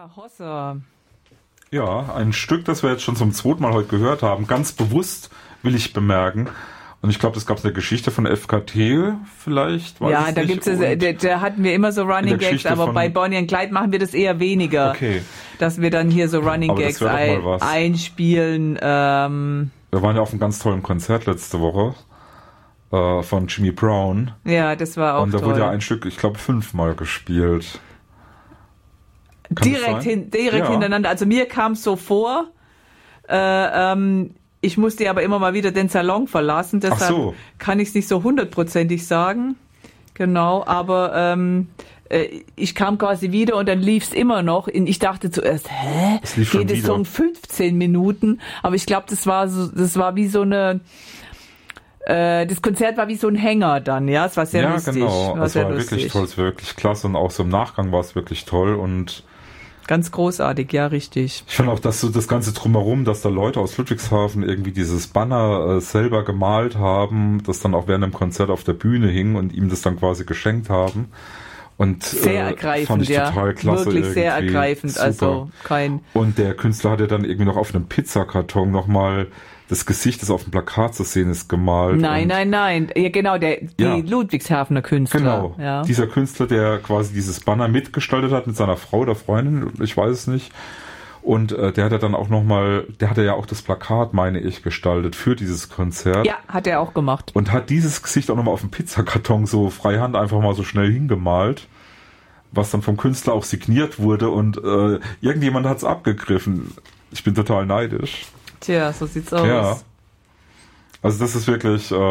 Ja, Hossa. Ja, ein Stück, das wir jetzt schon zum zweiten Mal heute gehört haben. Ganz bewusst, will ich bemerken. Und ich glaube, das gab es eine Geschichte von FKT vielleicht. Ja, da gibt's da hatten wir immer so Running Gags, aber bei Bonnie and Clyde machen wir das eher weniger. Okay. Dass wir dann hier so Running Gags einspielen. Wir waren ja auf einem ganz tollen Konzert letzte Woche von Jimmy Brown. Ja, das war auch toll. Und da wurde ja ein Stück, ich glaube, 5-mal gespielt. Direkt hintereinander. Also mir kam es so vor, ich musste aber immer mal wieder den Salon verlassen, deshalb kann ich es nicht so 100%ig sagen. Genau, aber ich kam quasi wieder und dann lief es immer noch. Ich dachte zuerst, geht es so um 15 Minuten? Aber ich glaube, das war wie so eine... das Konzert war wie so ein Hänger dann, ja, es war sehr lustig. Ja, genau, es war wirklich toll, es war wirklich klasse und auch so im Nachgang war es wirklich toll und ganz großartig, ja, richtig. Ich finde auch, dass so das Ganze drumherum, dass da Leute aus Ludwigshafen irgendwie dieses Banner selber gemalt haben, das dann auch während dem Konzert auf der Bühne hing und ihm das dann quasi geschenkt haben. Und sehr ergreifend, fand ich total klasse. Wirklich sehr ergreifend, super. Also kein... Und der Künstler hat ja dann irgendwie noch auf einem Pizzakarton nochmal das Gesicht, das auf dem Plakat zu sehen ist, gemalt. Nein. Ja, genau, die Ludwigshafener Künstler. Genau, ja. Dieser Künstler, der quasi dieses Banner mitgestaltet hat mit seiner Frau oder Freundin, ich weiß es nicht. Und der hat ja dann auch nochmal, der hatte ja auch das Plakat, meine ich, gestaltet für dieses Konzert. Ja, hat er auch gemacht. Und hat dieses Gesicht auch nochmal auf dem Pizzakarton so freihand einfach mal so schnell hingemalt, was dann vom Künstler auch signiert wurde und irgendjemand hat es abgegriffen. Ich bin total neidisch. Tja, so sieht's aus. Ja. Also das ist wirklich, das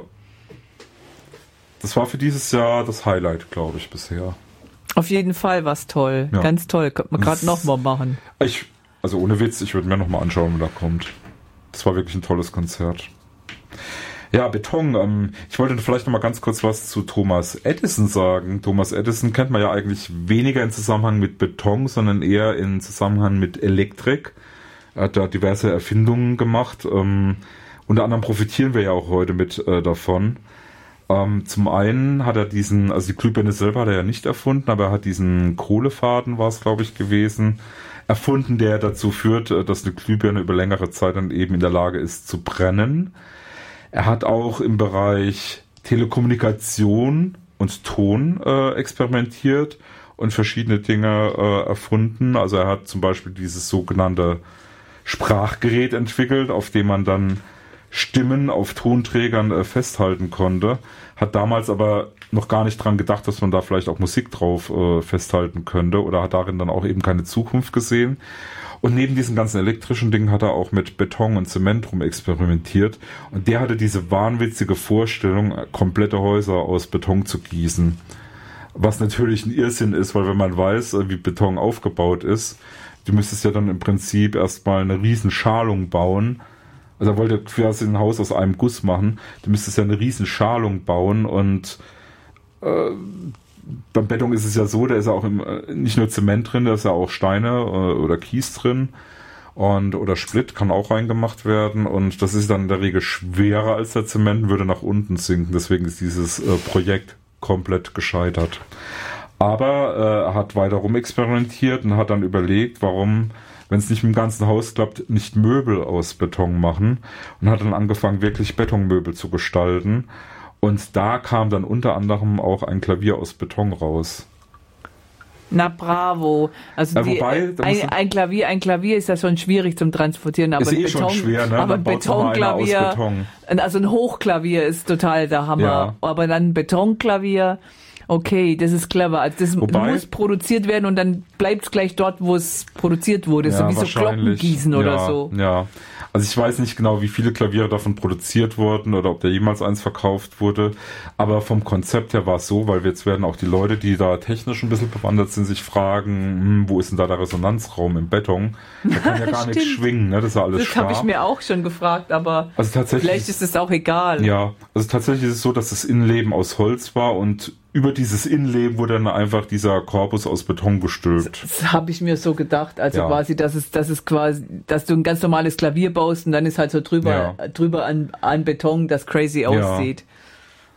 war für dieses Jahr das Highlight, glaube ich, bisher. Auf jeden Fall war's toll. Ja. Ganz toll. Könnte man gerade nochmal machen. Also ohne Witz, ich würde mir nochmal anschauen, wenn da kommt. Das war wirklich ein tolles Konzert. Ja, Beton. Ich wollte vielleicht nochmal ganz kurz was zu Thomas Edison sagen. Thomas Edison kennt man ja eigentlich weniger in Zusammenhang mit Beton, sondern eher in Zusammenhang mit Elektrik. Er hat da diverse Erfindungen gemacht. Unter anderem profitieren wir ja auch heute mit davon. Zum einen hat er also die Glühbirne selber hat er ja nicht erfunden, aber er hat diesen Kohlefaden, war es glaube ich gewesen, erfunden, der dazu führt, dass eine Glühbirne über längere Zeit dann eben in der Lage ist zu brennen. Er hat auch im Bereich Telekommunikation und Ton experimentiert und verschiedene Dinge erfunden. Also er hat zum Beispiel dieses sogenannte Sprachgerät entwickelt, auf dem man dann Stimmen auf Tonträgern festhalten konnte. Hat damals aber noch gar nicht dran gedacht, dass man da vielleicht auch Musik drauf festhalten könnte oder hat darin dann auch eben keine Zukunft gesehen. Und neben diesen ganzen elektrischen Dingen hat er auch mit Beton und Zement rum experimentiert. Und der hatte diese wahnwitzige Vorstellung, komplette Häuser aus Beton zu gießen. Was natürlich ein Irrsinn ist, weil wenn man weiß, wie Beton aufgebaut ist, du müsstest ja dann im Prinzip erstmal eine riesen Schalung bauen. Also er wollte quasi ein Haus aus einem Guss machen. Du müsstest ja eine riesen Schalung bauen und beim Beton ist es ja so, da ist ja auch nicht nur Zement drin, da ist ja auch Steine oder Kies drin oder Split kann auch reingemacht werden und das ist dann in der Regel schwerer als der Zement, würde nach unten sinken. Deswegen ist dieses Projekt komplett gescheitert. Aber er hat weiter rumexperimentiert und hat dann überlegt, warum, wenn es nicht mit dem ganzen Haus klappt, nicht Möbel aus Beton machen und hat dann angefangen, wirklich Betonmöbel zu gestalten. Und da kam dann unter anderem auch ein Klavier aus Beton raus. Na bravo. Also ein Klavier ist ja schon schwierig zum Transportieren, aber ist schon schwer, ne? Aber ein Betonklavier, also ein Hochklavier ist total der Hammer. Ja. Aber dann ein Betonklavier, okay, das ist clever. Also das muss produziert werden und dann bleibt es gleich dort, wo es produziert wurde. Ja, so wie so Glockengießen oder so. Ja. Also ich weiß nicht genau, wie viele Klaviere davon produziert wurden oder ob da jemals eins verkauft wurde. Aber vom Konzept her war es so, weil jetzt werden auch die Leute, die da technisch ein bisschen bewandert sind, sich fragen, wo ist denn da der Resonanzraum im Beton? Da kann ja gar nichts schwingen, ne? Das ist ja alles starr. Das habe ich mir auch schon gefragt, aber vielleicht ist es auch egal. Ja, also tatsächlich ist es so, dass das Innenleben aus Holz war und über dieses Innenleben wurde dann einfach dieser Korpus aus Beton gestülpt. Das habe ich mir so gedacht, also quasi, dass du ein ganz normales Klavier baust und dann ist halt so drüber an Beton, das crazy aussieht.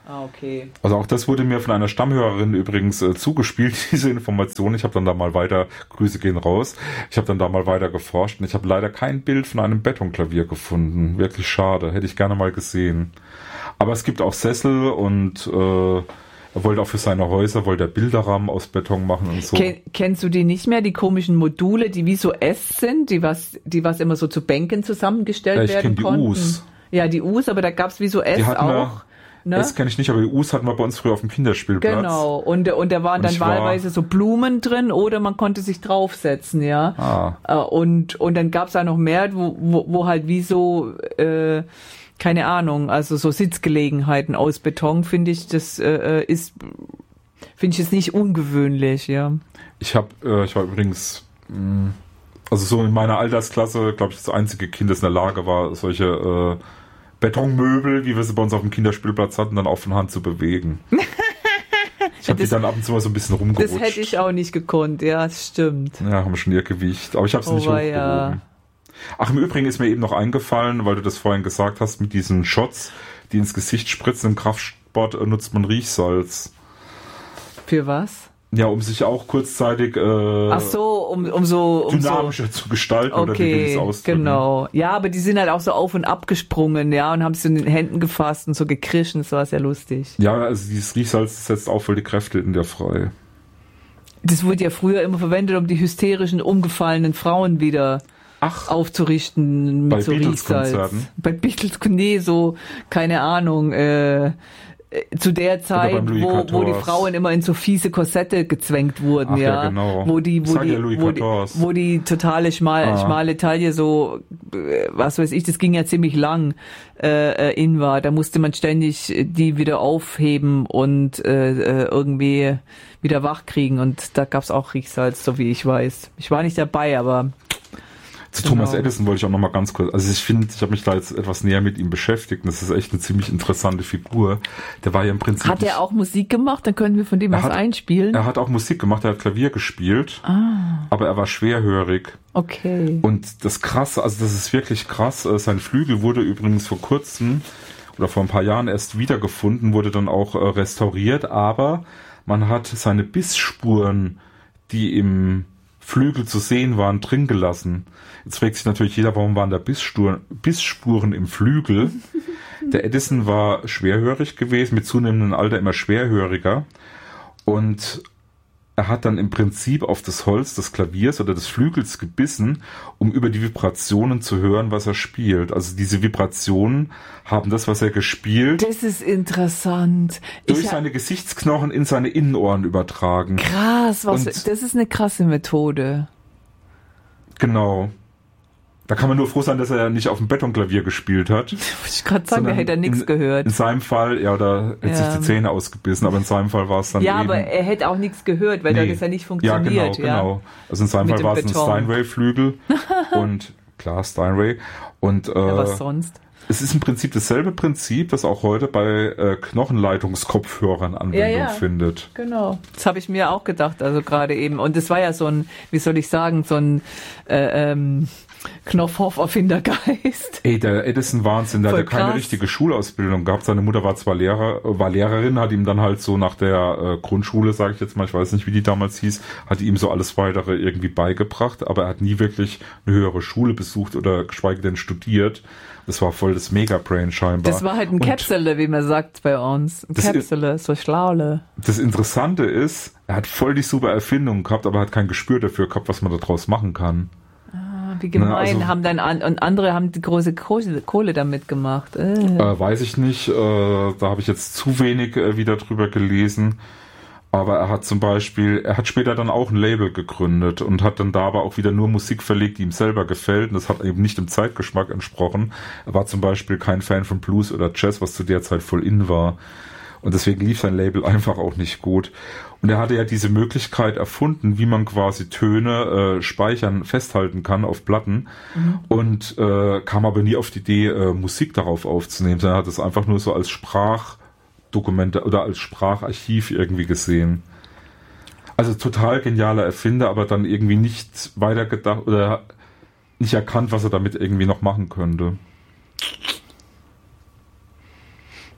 Ah, okay. Also auch das wurde mir von einer Stammhörerin übrigens zugespielt, diese Information. Ich habe dann da mal weiter, Grüße gehen raus, ich habe dann da mal weiter geforscht und ich habe leider kein Bild von einem Betonklavier gefunden. Wirklich schade, hätte ich gerne mal gesehen. Aber es gibt auch Sessel und er wollte auch für seine Häuser, wollte er Bilderrahmen aus Beton machen und so. Kennst du die nicht mehr, die komischen Module, die wie so S sind, die was immer so zu Bänken zusammengestellt werden konnten? Ich kenne die U's. Ja, die U's, aber da gab's wie so S auch. Ne? Das kenne ich nicht, aber die U's hatten wir bei uns früher auf dem Kinderspielplatz. Genau, und da waren dann wahlweise so Blumen drin oder man konnte sich draufsetzen, ja. Und dann gab's da noch mehr, wo halt wie so, keine Ahnung, also so Sitzgelegenheiten aus Beton, finde ich, das finde ich jetzt nicht ungewöhnlich, ja. Ich war übrigens, also so in meiner Altersklasse, glaube ich, das einzige Kind, das in der Lage war, solche Betonmöbel, wie wir sie bei uns auf dem Kinderspielplatz hatten, dann auch von Hand zu bewegen. Ich habe die dann ab und zu mal so ein bisschen rumgerutscht. Das hätte ich auch nicht gekonnt, ja, das stimmt. Ja, haben schon ihr Gewicht, aber ich habe es nicht hochgehoben. Ja. Ach, im Übrigen ist mir eben noch eingefallen, weil du das vorhin gesagt hast, mit diesen Shots, die ins Gesicht spritzen, im Kraftsport nutzt man Riechsalz. Für was? Ja, um sich auch kurzzeitig ach so, um so dynamischer zu gestalten, okay, oder wie will ich es ausdrücken? Genau. Ja, aber die sind halt auch so auf und ab gesprungen, ja, und haben sich in den Händen gefasst und so gekrischen, das war sehr lustig. Ja, also dieses Riechsalz setzt auch voll die Kräfte in der frei. Das wurde ja früher immer verwendet, um die hysterischen, umgefallenen Frauen wieder aufzurichten mit so Riechsalz. Bei Beatles, nee, so, keine Ahnung, zu der Zeit, wo die Frauen immer in so fiese Korsette gezwängt wurden, ja, genau. wo die totale schmale Taille so, was weiß ich, das ging ja ziemlich lang in war. Da musste man ständig die wieder aufheben und irgendwie wieder wach kriegen und da gab's auch Riechsalz, so wie ich weiß. Ich war nicht dabei, aber zu Thomas Edison wollte ich auch noch mal ganz kurz, also ich finde, ich habe mich da jetzt etwas näher mit ihm beschäftigt und das ist echt eine ziemlich interessante Figur. Der war ja im Prinzip... Hat er auch Musik gemacht? Dann können wir von dem was einspielen. Er hat auch Musik gemacht, er hat Klavier gespielt, aber er war schwerhörig. Okay. Und das Krasse, also das ist wirklich krass, sein Flügel wurde übrigens vor kurzem oder vor ein paar Jahren erst wiedergefunden, wurde dann auch restauriert, aber man hat seine Bissspuren, die im Flügel zu sehen waren, drin gelassen. Jetzt fragt sich natürlich jeder, warum waren da Bissspuren im Flügel? Der Edison war schwerhörig gewesen, mit zunehmendem Alter immer schwerhöriger. Und er hat dann im Prinzip auf das Holz des Klaviers oder des Flügels gebissen, um über die Vibrationen zu hören, was er spielt. Also diese Vibrationen haben das, was er gespielt, das ist interessant, durch seine Gesichtsknochen in seine Innenohren übertragen. Krass, das ist eine krasse Methode. Genau. Da kann man nur froh sein, dass er nicht auf dem Betonklavier gespielt hat. Wollte ich gerade sagen, da hätte er nichts gehört. In seinem Fall, ja, oder hätte sich die Zähne ausgebissen, aber in seinem Fall war es dann ja, aber er hätte auch nichts gehört, weil das ja nicht funktioniert. Ja, genau. Also in seinem Fall war es ein Steinway-Flügel und klar, Steinway. Und was sonst? Es ist im Prinzip dasselbe Prinzip, das auch heute bei Knochenleitungskopfhörern Anwendung findet. Genau. Das habe ich mir auch gedacht, also gerade eben. Und es war ja so ein, wie soll ich sagen, so ein Knopfhoff-Erfindergeist. Ey, der Edison Wahnsinn, der hat ja keine richtige Schulausbildung gehabt. Seine Mutter war zwar Lehrerin, hat ihm dann halt so nach der Grundschule, sage ich jetzt mal, ich weiß nicht, wie die damals hieß, hat ihm so alles Weitere irgendwie beigebracht, aber er hat nie wirklich eine höhere Schule besucht oder geschweige denn studiert. Das war voll das Megabrain scheinbar. Das war halt ein Käpsele, wie man sagt bei uns. Ein Käpsele, so Schlaule. Das Interessante ist, er hat voll die super Erfindung gehabt, aber er hat kein Gespür dafür gehabt, was man daraus machen kann. Wie gemein, und andere haben die große Kohle damit gemacht. Weiß ich nicht, da habe ich jetzt zu wenig wieder drüber gelesen. Aber er hat später dann auch ein Label gegründet und hat dann da aber auch wieder nur Musik verlegt, die ihm selber gefällt. Und das hat eben nicht dem Zeitgeschmack entsprochen. Er war zum Beispiel kein Fan von Blues oder Jazz, was zu der Zeit voll in war. Und deswegen lief sein Label einfach auch nicht gut. Und er hatte ja diese Möglichkeit erfunden, wie man quasi Töne festhalten kann auf Platten. Und kam aber nie auf die Idee, Musik darauf aufzunehmen. Er hat es einfach nur so als Sprachdokumente oder als Spracharchiv irgendwie gesehen. Also total genialer Erfinder, aber dann irgendwie nicht weitergedacht oder nicht erkannt, was er damit irgendwie noch machen könnte.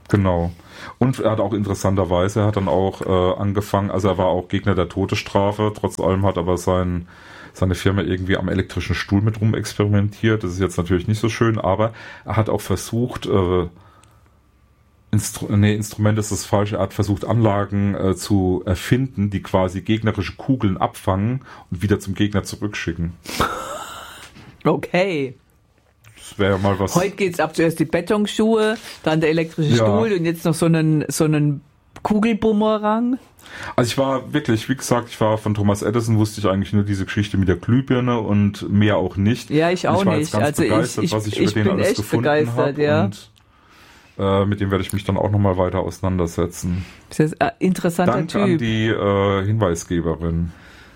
Genau. Und er hat auch interessanterweise, er hat dann auch angefangen, also er war auch Gegner der Todesstrafe, trotz allem hat aber seine Firma irgendwie am elektrischen Stuhl mit rum experimentiert. Das ist jetzt natürlich nicht so schön, aber er hat auch versucht, Instrument ist das falsche, er hat versucht, Anlagen zu erfinden, die quasi gegnerische Kugeln abfangen und wieder zum Gegner zurückschicken. Okay. Das wäre ja mal was. Heute geht's ab, zuerst die Betonschuhe, dann der elektrische Stuhl und jetzt noch so einen Kugelbumerang. Also ich war wirklich, wie gesagt, von Thomas Edison wusste ich eigentlich nur diese Geschichte mit der Glühbirne und mehr auch nicht. Ja, ich auch nicht. Ich war jetzt ganz begeistert, was ich über den alles gefunden habe. Ja. Und mit dem werde ich mich dann auch nochmal weiter auseinandersetzen. Das ist ein interessanter Dank Typ. an die Hinweisgeberin.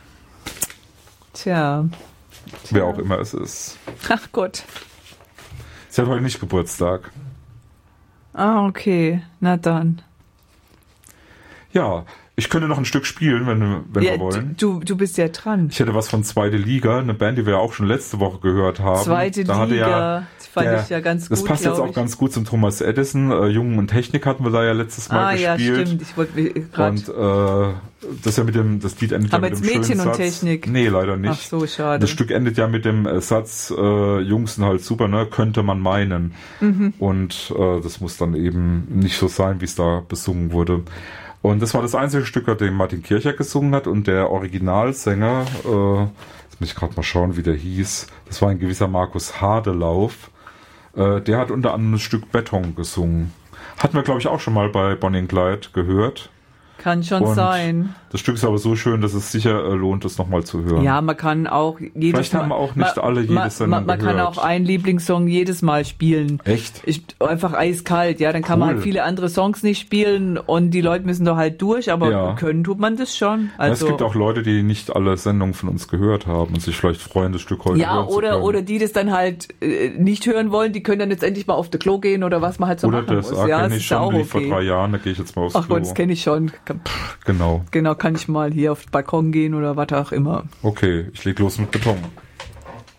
Tja. Wer auch immer es ist. Ach Gott. Sie hat heute nicht Geburtstag. Ah, okay. Na dann. Ja, ich könnte noch ein Stück spielen, wenn wir wollen. Du bist ja dran. Ich hätte was von Zweite Liga, eine Band, die wir ja auch schon letzte Woche gehört haben. Zweite Liga, das fand ich ja ganz gut. Das passt jetzt auch ganz gut zum Thomas Edison. Jungen und Technik hatten wir da ja letztes Mal gespielt. Ja, stimmt. Ich wollte gerade. Und das ja das Lied endet ja mit dem Mädchen schönen und Satz. Technik. Nee, leider nicht. Ach so, schade. Das Stück endet ja mit dem Satz, Jungs sind halt super, ne? Könnte man meinen. Mhm. Und das muss dann eben nicht so sein, wie es da besungen wurde. Und das war das einzige Stück, das den Martin Kircher gesungen hat. Und der Originalsänger, jetzt muss ich gerade mal schauen, wie der hieß. Das war ein gewisser Markus Hadelauf. Der hat unter anderem das Stück Beton gesungen. Hatten wir, glaube ich, auch schon mal bei Bonnie & Clyde gehört. Kann schon sein. Das Stück ist aber so schön, dass es sicher lohnt, es nochmal zu hören. Ja, man kann auch Vielleicht haben auch nicht alle jedes Sendung man kann auch einen Lieblingssong jedes Mal spielen. Echt? Einfach eiskalt, ja. Dann kann man halt viele andere Songs nicht spielen und die Leute müssen da halt durch, aber können tut man das schon. Also, es gibt auch Leute, die nicht alle Sendungen von uns gehört haben und sich vielleicht freuen, das Stück heute hören zu können. Oder die das dann halt nicht hören wollen, die können dann jetzt endlich mal auf das Klo gehen oder was man halt so machen muss. Oder das kenne ich schon, wie vor 3 Jahren, da gehe ich jetzt mal aufs Klo. Ach Gott, das kenne ich schon. Genau. Genau, kann ich mal hier auf den Balkon gehen oder was auch immer. Okay, ich leg los mit Beton.